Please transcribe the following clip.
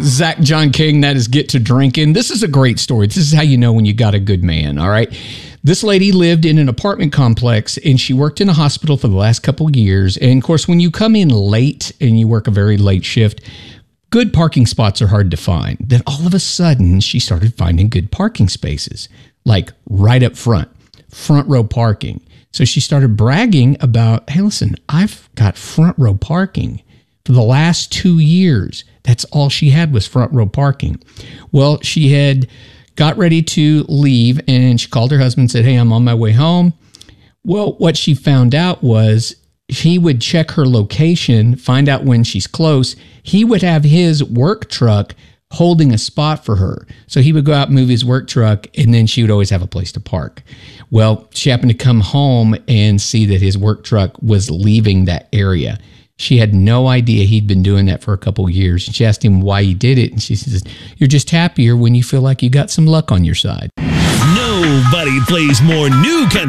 Zach John King, that is Get to Drinking. This is a great story. This is how you know when you got a good man, all right? This lady lived in an apartment complex, and she worked in a hospital for the last couple of years. And, of course, when you come in late and you work a very late shift, good parking spots are hard to find. Then all of a sudden, she started finding good parking spaces, like right up front row parking. So she started bragging about, hey, listen, I've got front row parking. For the last 2 years, that's all she had was front row parking. Well, she had got ready to leave, and she called her husband and said, hey, I'm on my way home. Well, what she found out was he would check her location, find out when she's close. He would have his work truck holding a spot for her. So he would go out and move his work truck, and then she would always have a place to park. Well, she happened to come home and see that his work truck was leaving that area. She had no idea he'd been doing that for a couple of years. And she asked him why he did it. And she says, you're just happier when you feel like you got some luck on your side. Nobody plays more new country